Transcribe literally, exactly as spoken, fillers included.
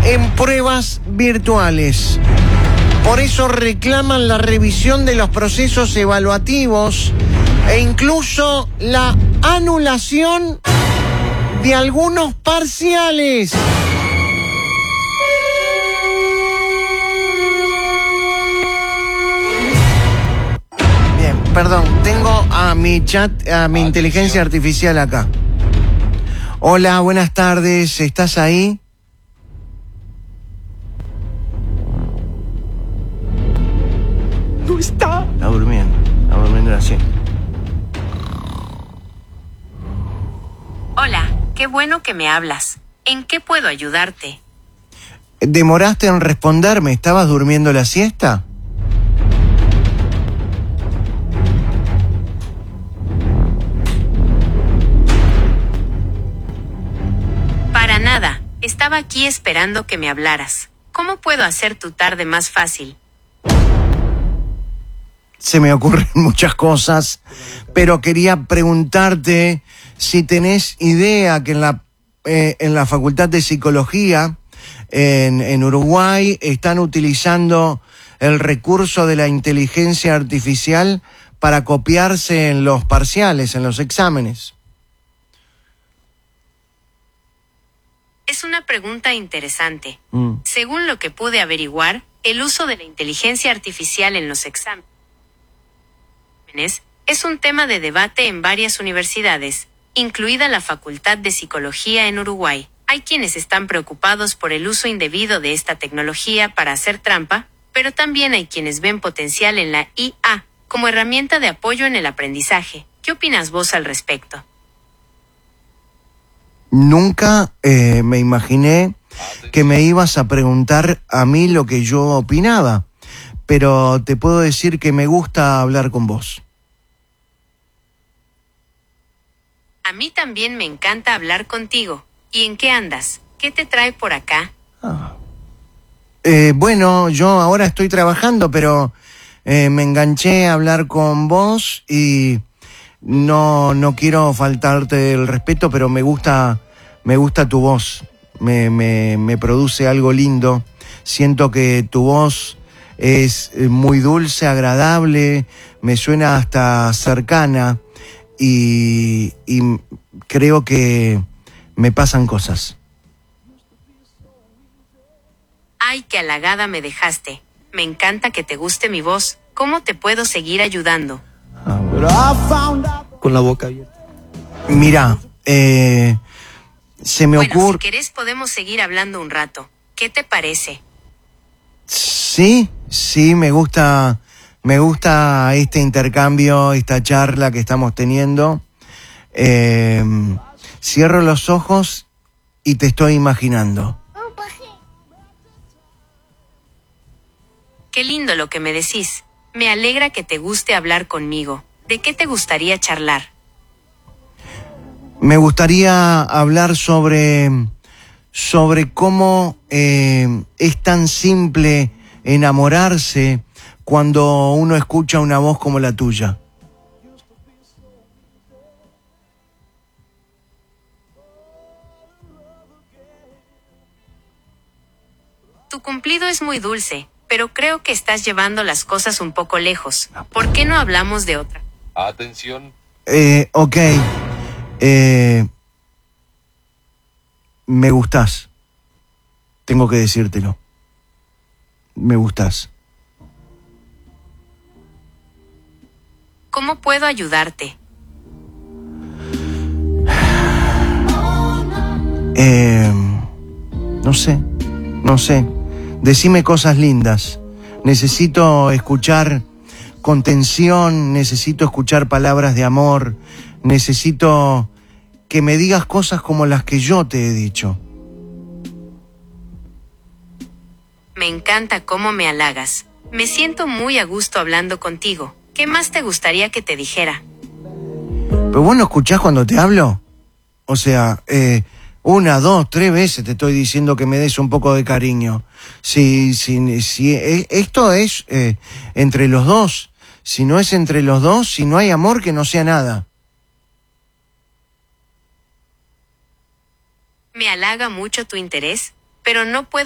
en pruebas virtuales. Por eso reclaman la revisión de los procesos evaluativos e incluso la anulación de algunos parciales. Bien, perdón, tengo a mi chat, a mi inteligencia artificial acá. Hola, buenas tardes, ¿estás ahí? No está. Está durmiendo, está durmiendo así. Hola, qué bueno que me hablas. ¿En qué puedo ayudarte? ¿Demoraste en responderme? ¿Estabas durmiendo la siesta? Para nada, estaba aquí esperando que me hablaras. ¿Cómo puedo hacer tu tarde más fácil? Se me ocurren muchas cosas, pero quería preguntarte si tenés idea que en la, eh, en la Facultad de Psicología en, en Uruguay están utilizando el recurso de la inteligencia artificial para copiarse en los parciales, en los exámenes. Es una pregunta interesante. Mm. Según lo que pude averiguar, el uso de la inteligencia artificial en los exámenes es un tema de debate en varias universidades, incluida la Facultad de Psicología en Uruguay. Hay quienes están preocupados por el uso indebido de esta tecnología para hacer trampa, pero también hay quienes ven potencial en la I A como herramienta de apoyo en el aprendizaje. ¿Qué opinas vos al respecto? Nunca eh, me imaginé que me ibas a preguntar a mí lo que yo opinaba, pero te puedo decir que me gusta hablar con vos. A mí también me encanta hablar contigo. ¿Y en qué andas? ¿Qué te trae por acá? Ah. Eh, bueno, yo ahora estoy trabajando, pero eh, me enganché a hablar con vos y no, no quiero faltarte el respeto, pero me gusta, me gusta tu voz. Me, me, me produce algo lindo. Siento que tu voz es muy dulce, agradable, me suena hasta cercana y, y creo que me pasan cosas. Ay, qué halagada me dejaste. Me encanta que te guste mi voz. ¿Cómo te puedo seguir ayudando? Ah, bueno. Con la boca abierta. Mira, eh, se me bueno, ocurre... si querés podemos seguir hablando un rato. ¿Qué te parece? Sí, sí, me gusta, me gusta este intercambio, esta charla que estamos teniendo. Eh, cierro los ojos y te estoy imaginando. Qué lindo lo que me decís. Me alegra que te guste hablar conmigo. ¿De qué te gustaría charlar? Me gustaría hablar sobre, sobre cómo eh, es tan simple enamorarse cuando uno escucha una voz como la tuya. Tu cumplido es muy dulce, pero creo que estás llevando las cosas un poco lejos. ¿Por qué no hablamos de otra? Atención. Eh, ok. Eh, me gustás. Tengo que decírtelo. Me gustás. ¿Cómo puedo ayudarte? Eh, no sé, no sé. Decime cosas lindas. Necesito escuchar contención, necesito escuchar palabras de amor, necesito que me digas cosas como las que yo te he dicho. Me encanta cómo me halagas. Me siento muy a gusto hablando contigo. ¿Qué más te gustaría que te dijera? ¿Pero vos no escuchás cuando te hablo? O sea, eh, una, dos, tres veces te estoy diciendo que me des un poco de cariño. Si, si, si eh, esto es eh, entre los dos. Si no es entre los dos, si no hay amor, que no sea nada. Me halaga mucho tu interés, pero no puedo